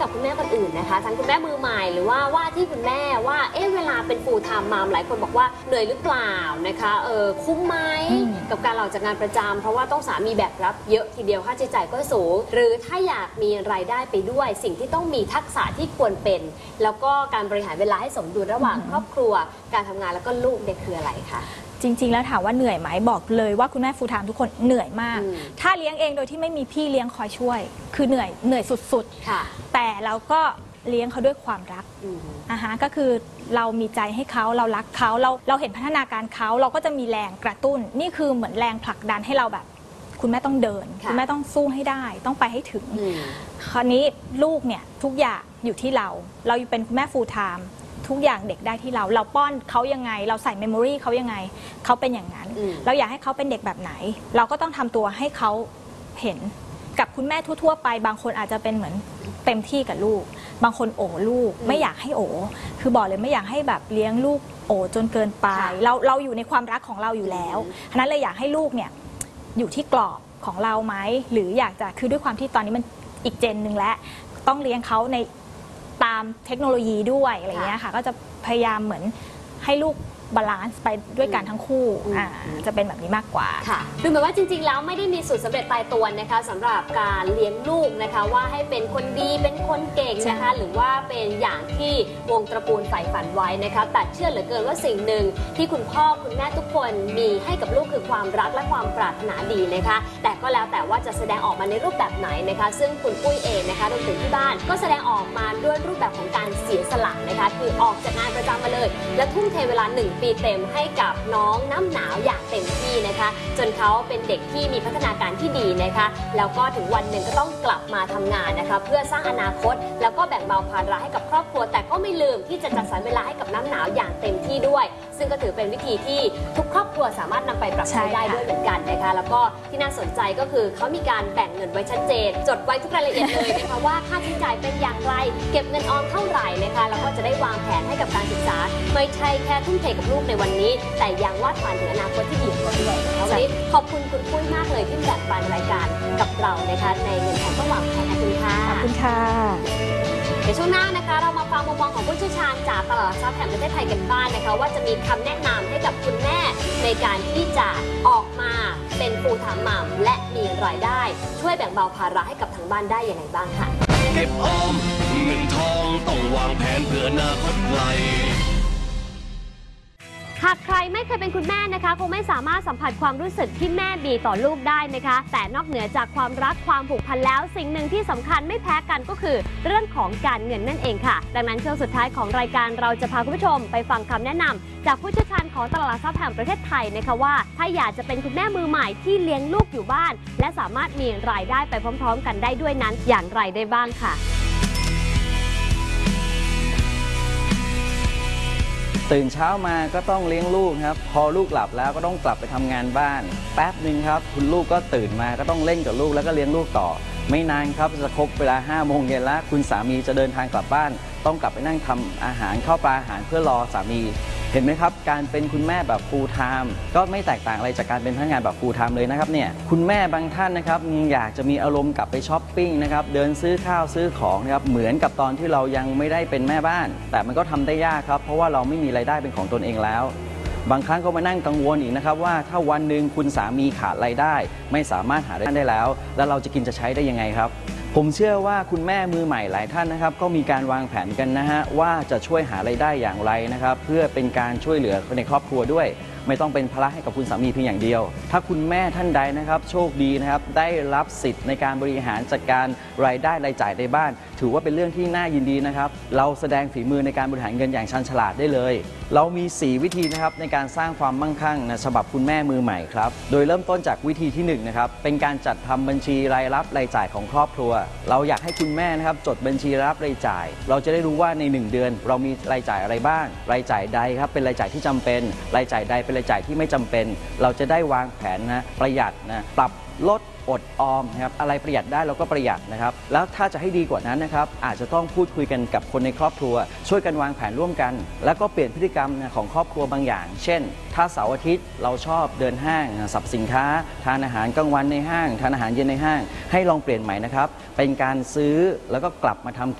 กับคุณแม่คนอื่นนะคะทั้งคุณแม่มือใหม่หรือว่าที่คุณแม่ว่าเวลาเป็นฟูลไทม์มามหลายคนบอกว่าเหนื่อยหรือเปล่านะคะคุ้มไหมกับการออกจากงานประจำเพราะว่าต้องสามีแบกรับเยอะทีเดียวค่าใช้จ่ายก็สูงหรือถ้าอยากมีรายได้ไปด้วยสิ่งที่ต้องมีทักษะที่ควรเป็นแล้วก็การบริหารเวลาให้สมดุลระหว่างครอบครัวการทำงานแล้วก็ลูกเนี่ยคืออะไรคะจริงๆแล้วถามว่าเหนื่อยไหมบอกเลยว่าคุณแม่ฟูลไทม์ทุกคนเหนื่อยมากถ้าเลี้ยงเองโดยที่ไม่มีพี่เลี้ยงคอยช่วยคือเหนื่อยสุดๆแต่เราก็เลี้ยงเขาด้วยความรักก็คือเรามีใจให้เขาเรารักเขาเราเห็นพัฒนาการเขาเราก็จะมีแรงกระตุ้นนี่คือเหมือนแรงผลักดันให้เราแบบคุณแม่ต้องเดินคุณแม่ต้องสู้ให้ได้ต้องไปให้ถึงคราวนี้ลูกเนี่ยทุกอย่างอยู่ที่เราเป็นคุณแม่ฟูลไทม์ทุกอย่างเด็กได้ที่เราป้อนเขายังไงเราใส่เมมโมรีเขายังไงเขาเป็นอย่างนั้นเราอยากให้เขาเป็นเด็กแบบไหนเราก็ต้องทำตัวให้เขาเห็นกับคุณแม่ทั่วๆไปบางคนอาจจะเป็นเหมือนเต็มที่กับลูกบางคนโอ้ลูกไม่อยากให้โอ้คือบอกเลยไม่อยากให้แบบเลี้ยงลูกโอ้จนเกินไปเราอยู่ในความรักของเราอยู่แล้วฉะนั้นเลยอยากให้ลูกเนี่ยอยู่ที่กรอบของเราไหมหรืออยากจะคือด้วยความที่ตอนนี้มันอีกเจนหนึ่งแล้วต้องเลี้ยงเขาในตามเทคโนโลยีด้วยอะไรเงี้ยค่ะก็จะพยายามเหมือนให้ลูกบาลานซ์ไปด้วยกันทั้งคู่จะเป็นแบบนี้มากกว่าค่ะดูเหมือนว่าจริงๆแล้วไม่ได้มีสูตรสำเร็จตายตัวนะคะสำหรับการเลี้ยงลูกนะคะว่าให้เป็นคนดีเป็นคนเก่งนะคะหรือว่าเป็นอย่างที่วงตระกูลใฝ่ฝันไว้นะคะแต่เชื่อเหลือเกินว่าสิ่งหนึ่งที่คุณพ่อคุณแม่ทุกคนมีให้กับลูกคือความรักและความปรารถนาดีนะคะแต่ก็แล้วแต่ว่าจะแสดงออกมาในรูปแบบไหนนะคะซึ่งคุณปุ้ยเองนะคะรวมถึงที่บ้านก็แสดงออกมาด้วยรูปแบบของการเสียสละนะคะคือออกจากงานประจำมาเลยและทุ่มเทเวลา1 ปีเต็มให้กับน้องน้ำหนาวอย่างเต็มที่นะคะจนเขาเป็นเด็กที่มีพัฒนาการที่ดีนะคะแล้วก็ถึงวันหนึ่งก็ต้องกลับมาทำงานนะคะเพื่อสร้างอนาคตแล้วก็แบ่งเบาภาระให้กับครอบครัวแต่ก็ไม่ลืมที่จะจัดสรรเวลาให้กับน้ำหนาวอย่างเต็มที่ด้วยซึ่งก็ถือเป็นวิธีที่ทุกครอบครัวสามารถนำไปปรับใช้ได้ด้วยเหมือนกันนะคะแล้วก็ที่น่าสนใจก็คือเขามีการแบ่งเงินไว้ชัดเจนจดไว้ทุกรายละเอียดเลยนะคะว่าค่าใช้จ่ายเป็นอย่างไรเก็บเงินออมเท่าไหร่นะคะแล้วก็จะได้วางแผนให้กับการศึกษาไม่ใช่แค่ทุ่มเทกับลูกในวันนี้แต่ยังวาดฝันถึงอนาคตที่ดีของเขาด้วยนะคะวันนี้ขอบคุณคุณปุ้ยมากเลยที่แบ่งปันรายการกับเรานะคะในเงินทองต้องวางแผนขอบคุณค่ะขอบคุณค่ะในช่วงหน้านะคะเรามาฟังมุมมองของผู้เชี่ยวชาญจากตลาดหลักทรัพย์แห่งประเทศไทยกันบ้างนะคะว่าจะมีคำแนะนำให้กับคุณแม่ในการที่จะออกมาเป็นฟูลไทม์มัมและมีรายได้ช่วยแบ่งเบาภาระให้กับทางบ้านได้อย่างไรบ้างค่ะเก็บออมเงินทองต้องวางแผนเพื่ออนาคตไกลหากใครไม่เคยเป็นคุณแม่นะคะคงไม่สามารถสัมผัสความรู้สึกที่แม่มีต่อลูกได้นะคะแต่นอกเหนือจากความรักความผูกพันแล้วสิ่งหนึ่งที่สำคัญไม่แพ้กันก็คือเรื่องของการเงินนั่นเองค่ะดังนั้นช่วงสุดท้ายของรายการเราจะพาคุณผู้ชมไปฟังคำแนะนำจากผู้เชี่ยวชาญของตลาดหลักทรัพย์แห่งประเทศไทยนะคะว่าถ้าอยากจะเป็นคุณแม่มือใหม่ที่เลี้ยงลูกอยู่บ้านและสามารถมีรายได้ไปพร้อมๆกันได้ด้วยนั้นอย่างไรได้บ้างค่ะตื่นเช้ามาก็ต้องเลี้ยงลูกครับพอลูกหลับแล้วก็ต้องกลับไปทำงานบ้านแป๊บหนึ่งครับคุณลูกก็ตื่นมาก็ต้องเล่นกับลูกแล้วก็เลี้ยงลูกต่อไม่นานครับจะครบเวลา 5 โมงเย็นแล้วคุณสามีจะเดินทางกลับบ้านต้องกลับไปนั่งทำอาหารข้าวปลาอาหารเพื่อรอสามีเห็นไหมครับการเป็นคุณแม่แบบ full time ก็ไม่แตกต่างอะไรจากการเป็นพนักงานแบบ full time เลยนะครับเนี่ยคุณแม่บางท่านนะครับอยากจะมีอารมณ์กลับไปช้อปปิ้งนะครับเดินซื้อข้าวซื้อของนะครับเหมือนกับตอนที่เรายังไม่ได้เป็นแม่บ้านแต่มันก็ทำได้ยากครับเพราะว่าเราไม่มีรายได้เป็นของตนเองแล้วบางครั้งก็มานั่งกังวลอีกนะครับว่าถ้าวันหนึ่งคุณสามีขาดรายได้ไม่สามารถหารายได้แล้วเราจะกินจะใช้ได้ยังไงครับผมเชื่อว่าคุณแม่มือใหม่หลายท่านนะครับก็มีการวางแผนกันนะฮะว่าจะช่วยหารายได้อย่างไรนะครับเพื่อเป็นการช่วยเหลือคนในครอบครัวด้วยไม่ต้องเป็นภาระให้กับคุณสามีเพียงอย่างเดียวถ้าคุณแม่ท่านใดนะครับโชคดีนะครับได้รับสิทธิ์ในการบริหารจัดการรายได้รายจ่ายในบ้านถือว่าเป็นเรื่องที่น่ายินดีนะครับเราแสดงฝีมือในการบริหารเงินอย่างชันฉลาดได้เลยเรามี4วิธีนะครับในการสร้างความมั่งคั่งนะสำหรับคุณแม่มือใหม่ครับโดยเริ่มต้นจากวิธีที่1นะครับเป็นการจัดทำบัญชีรายรับรายจ่ายของครอบครัวเราอยากให้คุณแม่นะครับจดบัญชีรายรับรายจ่ายเราจะได้รู้ว่าใน1 เดือนเรามีรายจ่ายอะไรบ้างรายจ่ายใดครับเป็นรายจ่ายที่จำเป็นรายจ่ายใดเป็นรายจ่ายที่ไม่จำเป็นเราจะได้วางแผนนะประหยัดนะปรับลดอดออมนะครับอะไรประหยัดได้เราก็ประหยัดนะครับแล้วถ้าจะให้ดีกว่านั้นนะครับอาจจะต้องพูดคุยกันกับคนในครอบครัวช่วยกันวางแผนร่วมกันแล้วก็เปลี่ยนพฤติกรรมของครอบครัวบางอย่างเช่นถ้าเสาร์อาทิตย์เราชอบเดินห้างสรรพสินค้าทานอาหารกลางวันในห้างทานอาหารเย็นในห้างให้ลองเปลี่ยนใหม่นะครับเป็นการซื้อแล้วก็กลับมาทำ